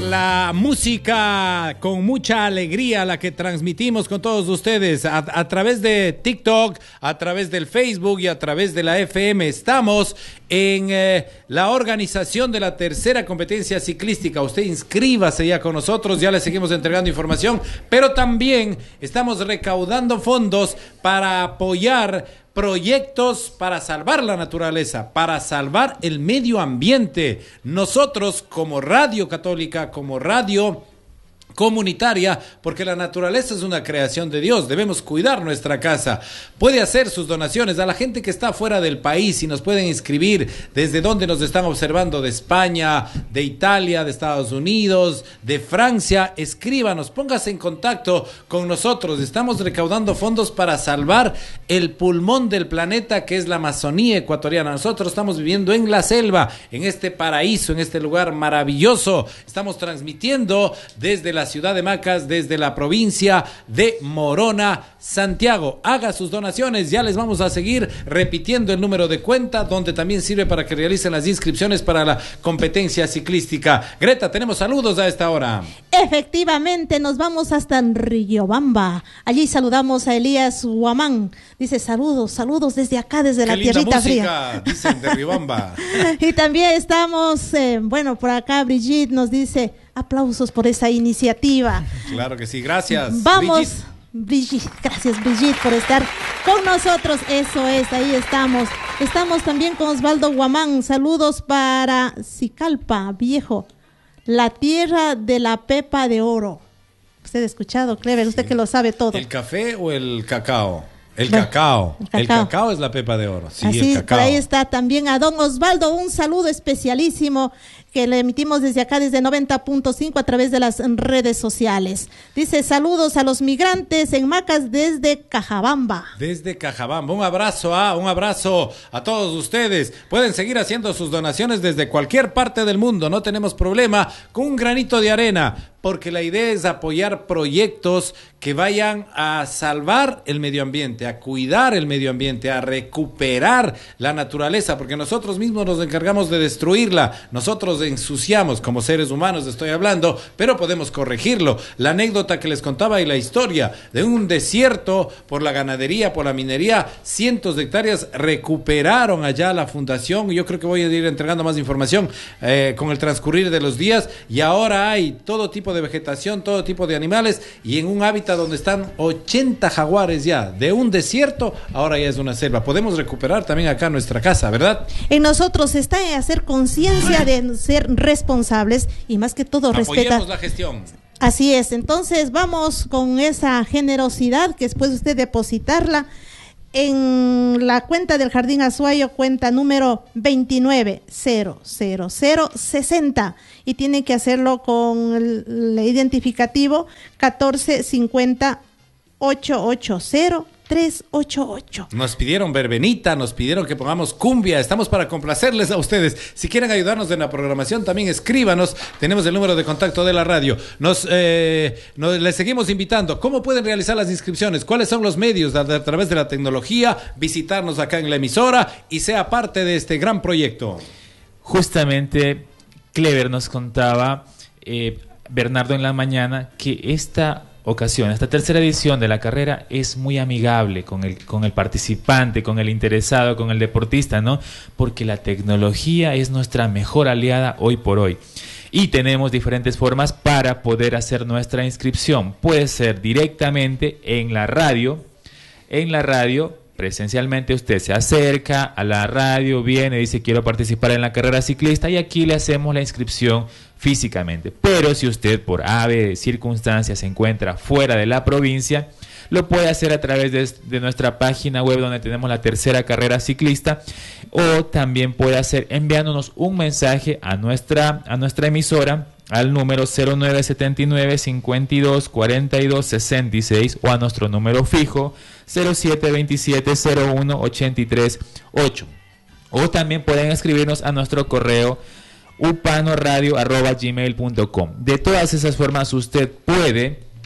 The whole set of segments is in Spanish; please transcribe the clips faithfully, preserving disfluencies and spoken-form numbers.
La música con mucha alegría, la que transmitimos con todos ustedes a, a través de TikTok, a través del Facebook y a través de la F M. Estamos en eh, la organización de la tercera competencia ciclística. Usted inscríbase ya con nosotros, ya le seguimos entregando información, pero también estamos recaudando fondos para apoyar proyectos para salvar la naturaleza, para salvar el medio ambiente. Nosotros como Radio Católica, como radio comunitaria, porque la naturaleza es una creación de Dios, debemos cuidar nuestra casa. Puede hacer sus donaciones a la gente que está fuera del país y nos pueden inscribir desde donde nos están observando, de España, de Italia, de Estados Unidos, de Francia. Escríbanos, póngase en contacto con nosotros. Estamos recaudando fondos para salvar el pulmón del planeta, que es la Amazonía ecuatoriana. Nosotros estamos viviendo en la selva, en este paraíso, en este lugar maravilloso. Estamos transmitiendo desde la ciudad de Macas, desde la provincia de Morona, Santiago. Haga sus donaciones, ya les vamos a seguir repitiendo el número de cuenta, donde también sirve para que realicen las inscripciones para la competencia ciclística. Greta, tenemos saludos a esta hora. Efectivamente, nos vamos hasta Riobamba. Allí saludamos a Elías Guamán. Dice saludos, saludos desde acá, desde Qué la linda tierrita música, fría. dicen de Riobamba. Y también estamos, eh, bueno, por acá Brigitte nos dice aplausos por esa iniciativa. Claro que sí, gracias. Vamos, Brigitte. Brigitte, gracias Brigitte por estar con nosotros. Eso es, ahí estamos. Estamos también con Osvaldo Guamán. Saludos para Cicalpa, viejo, la tierra de la pepa de oro. Usted ha escuchado, Clever, usted Sí. que lo sabe todo. ¿El café o el cacao? El, Bueno, cacao. el cacao. El cacao es la pepa de oro. Sí, Así, el cacao. por ahí está también a don Osvaldo, un saludo especialísimo que le emitimos desde acá, desde noventa punto cinco a través de las redes sociales. Dice saludos a los migrantes en Macas desde Cajabamba. Desde Cajabamba, un abrazo a, un abrazo a todos ustedes. Pueden seguir haciendo sus donaciones desde cualquier parte del mundo, no tenemos problema, con un granito de arena, porque la idea es apoyar proyectos que vayan a salvar el medio ambiente, a cuidar el medio ambiente, a recuperar la naturaleza, porque nosotros mismos nos encargamos de destruirla, nosotros ensuciamos como seres humanos, estoy hablando, pero podemos corregirlo. La anécdota que les contaba y la historia de un desierto por la ganadería, por la minería, cientos de hectáreas recuperaron allá la fundación. Yo creo que voy a ir entregando más información eh, con el transcurrir de los días, y ahora hay todo tipo de vegetación, todo tipo de animales, y en un hábitat donde están ochenta jaguares ya, de un desierto, ahora ya es una selva. Podemos recuperar también acá nuestra casa, ¿verdad? En nosotros está en hacer conciencia de ser responsables y más que todo respetar. Apoyemos la gestión. Así es, entonces vamos con esa generosidad que después usted depositarla en la cuenta del Jardín Azuayo, cuenta número veintinueve cero cero cero sesenta, y tiene que hacerlo con el, el identificativo catorce cincuenta ochocientos ochenta trescientos ochenta y ocho. Nos pidieron verbenita, nos pidieron que pongamos cumbia, estamos para complacerles a ustedes. Si quieren ayudarnos en la programación, también escríbanos, tenemos el número de contacto de la radio. Nos, eh, nos les seguimos invitando. ¿Cómo pueden realizar las inscripciones? ¿Cuáles son los medios a, a través de la tecnología? Visitarnos acá en la emisora y sea parte de este gran proyecto. Justamente Clever nos contaba, eh, Bernardo en la mañana, que esta ocasión, esta tercera edición de la carrera es muy amigable con el, con el participante, con el interesado, con el deportista, ¿no? Porque la tecnología es nuestra mejor aliada hoy por hoy. Y tenemos diferentes formas para poder hacer nuestra inscripción. Puede ser directamente en la radio, en la radio, presencialmente usted se acerca a la radio, viene, dice quiero participar en la carrera ciclista, y aquí le hacemos la inscripción físicamente. Pero si usted por ave circunstancias se encuentra fuera de la provincia, lo puede hacer a través de, de nuestra página web, donde tenemos la tercera carrera ciclista, o también puede hacer enviándonos un mensaje a nuestra, a nuestra emisora al número cero nueve siete nueve, cincuenta y dos, cuarenta y dos, sesenta y seis, o a nuestro número fijo cero siete veintisiete, cero uno, ochenta y tres, ocho. O también pueden escribirnos a nuestro correo upanoradio arroba gmail punto com. De todas esas formas usted puede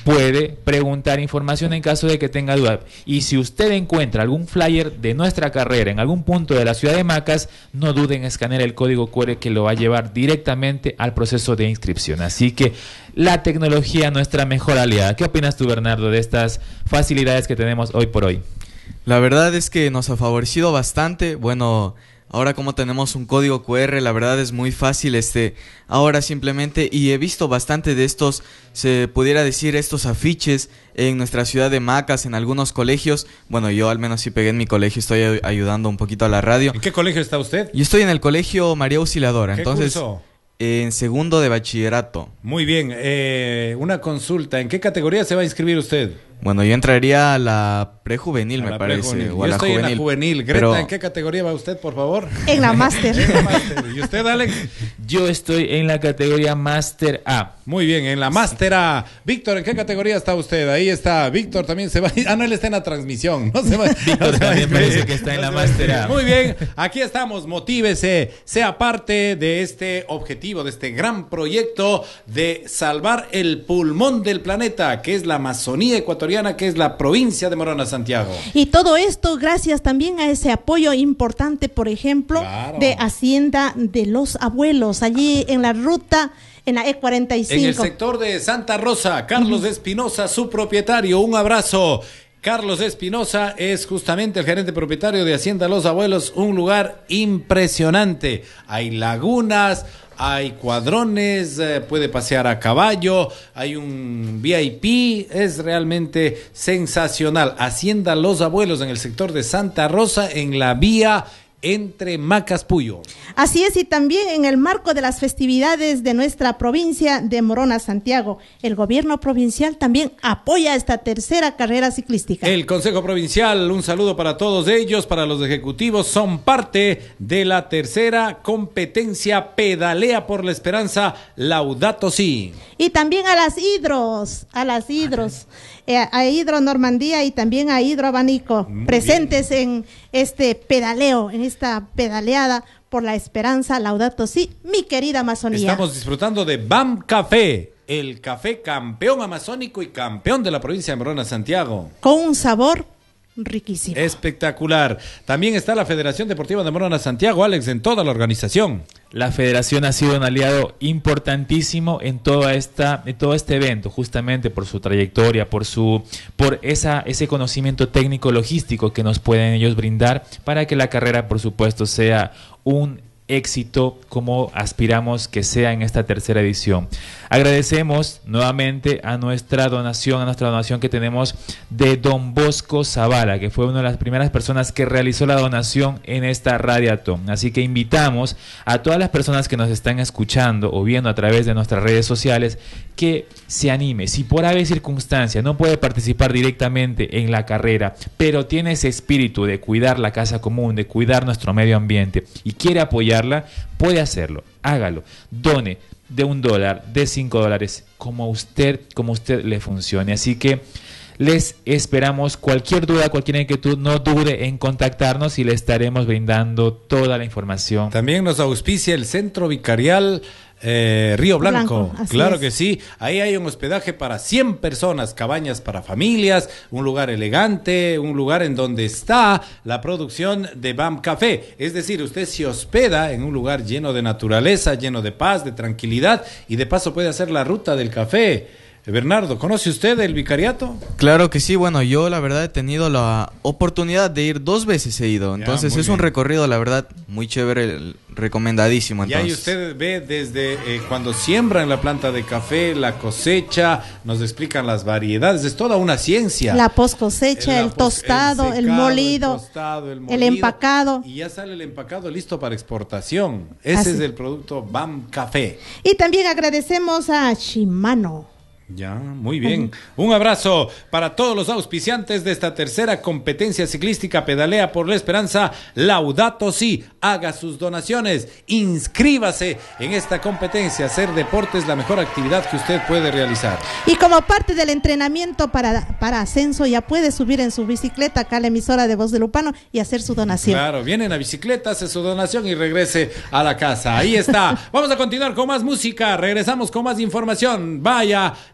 puede preguntar información en caso de que tenga duda. Y si usted encuentra algún flyer de nuestra carrera en algún punto de la ciudad de Macas, no duden en escanear el código cu erre que lo va a llevar directamente al proceso de inscripción. Así que la tecnología, nuestra mejor aliada. ¿Qué opinas tú, Bernardo, de estas facilidades que tenemos hoy por hoy? La verdad es que nos ha favorecido bastante. Bueno, ahora como tenemos un código cu erre, la verdad es muy fácil este ahora simplemente, y he visto bastante de estos, se pudiera decir, estos afiches en nuestra ciudad de Macas, en algunos colegios. Bueno, yo al menos sí pegué en mi colegio, estoy ayudando un poquito a la radio. ¿En qué colegio está usted? Yo estoy en el colegio María Auxiliadora. ¿Qué entonces, curso? En segundo de bachillerato. Muy bien, eh, una consulta, ¿en qué categoría se va a inscribir usted? Bueno, yo entraría a la prejuvenil, A me la parece. prejuvenil. O Yo a la estoy juvenil. en la juvenil. Greta, Pero- ¿en qué categoría va usted, por favor? En la máster. En la máster. ¿Y usted, Alex? Yo estoy en la categoría Máster A. Muy bien, en la máster A. Víctor, ¿en qué categoría está usted? Ahí está. Víctor también se va. Ah, no, él está en la transmisión. No se va. Víctor no se va a también inscribir. parece que está en la se va a máster A. inscribir. Muy bien, aquí estamos. Motívese, sea parte de este objetivo, de este gran proyecto de salvar el pulmón del planeta, que es la Amazonía ecuatoriana, que es la provincia de Morona, Santiago. Y todo esto gracias también a ese apoyo importante, por ejemplo, Claro. de Hacienda de los Abuelos, allí en la ruta, en la E cuarenta y cinco. En el sector de Santa Rosa, Carlos Espinosa, su propietario, un abrazo. Carlos Espinosa es justamente el gerente propietario de Hacienda Los Abuelos, un lugar impresionante. Hay lagunas, hay cuadrones, eh, puede pasear a caballo, hay un V I P, es realmente sensacional. Hacienda Los Abuelos en el sector de Santa Rosa, en la vía entre Macas Puyo. Así es, y también en el marco de las festividades de nuestra provincia de Morona, Santiago, el gobierno provincial también apoya esta tercera carrera ciclística. El Consejo Provincial, un saludo para todos ellos, para los ejecutivos, son parte de la tercera competencia Pedalea por la Esperanza, Laudato Si. Y también a las hidros, a las hidros, eh, a Hidro Normandía y también a Hidro Abanico, Muy presentes en este pedaleo, en esta pedaleada por la esperanza, Laudato Si, mi querida Amazonía. Estamos disfrutando de B A M Café, el café campeón amazónico y campeón de la provincia de Morona, Santiago. Con un sabor riquísimo. Espectacular. También está la Federación Deportiva de Morona, Santiago, Alex, en toda la organización. La federación ha sido un aliado importantísimo en toda esta, en todo este evento, justamente por su trayectoria, por su, por esa, ese conocimiento técnico logístico que nos pueden ellos brindar para que la carrera, por supuesto, sea un éxito como aspiramos que sea en esta tercera edición. Agradecemos nuevamente a nuestra donación, a nuestra donación que tenemos de Don Bosco Zavala, que fue una de las primeras personas que realizó la donación en esta Radiathon. Así que invitamos a todas las personas que nos están escuchando o viendo a través de nuestras redes sociales que se anime. Si por haber circunstancia no puede participar directamente en la carrera, pero tiene ese espíritu de cuidar la casa común, de cuidar nuestro medio ambiente y quiere apoyarla, puede hacerlo. Hágalo. Done de un dólar, de cinco dólares, como usted, como usted le funcione. Así que les esperamos. Cualquier duda, cualquier inquietud, no dude en contactarnos y le estaremos brindando toda la información. También nos auspicia el Centro Vicarial eh, Río Blanco. Blanco, así Claro es. que sí. Ahí hay un hospedaje para cien personas, cabañas para familias, un lugar elegante, un lugar en donde está la producción de B A M Café. Es decir, usted se hospeda en un lugar lleno de naturaleza, lleno de paz, de tranquilidad, y de paso puede hacer la ruta del café. Bernardo, ¿conoce usted el vicariato? Claro que sí, bueno, yo la verdad he tenido la oportunidad de ir dos veces, he ido. Ya, Entonces muy es un bien. recorrido, la verdad, muy chévere, el- recomendadísimo. Y ahí Entonces, usted ve desde eh, cuando siembran la planta de café, la cosecha, nos explican las variedades, es toda una ciencia. La post cosecha, La el pos- tostado, el, secado, molido, el, tostado, el, el molido, empacado. Y ya sale el empacado listo para exportación. Ese Así. es el producto B A M Café. Y también agradecemos a Shimano. Ya, muy bien. Un abrazo para todos los auspiciantes de esta tercera competencia ciclística Pedalea por la Esperanza. Laudato Si, haga sus donaciones, inscríbase en esta competencia. Hacer deporte es la mejor actividad que usted puede realizar. Y como parte del entrenamiento para, para ascenso, ya puede subir en su bicicleta acá a la emisora de Voz de Lupano y hacer su donación. Claro, viene en la bicicleta, hace su donación y regrese a la casa. Ahí está. Vamos a continuar con más música. Regresamos con más información. Vaya,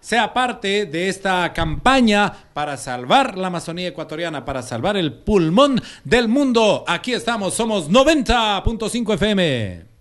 sea parte de esta campaña para salvar la Amazonía ecuatoriana, para salvar el pulmón del mundo. Aquí estamos, somos noventa punto cinco F M.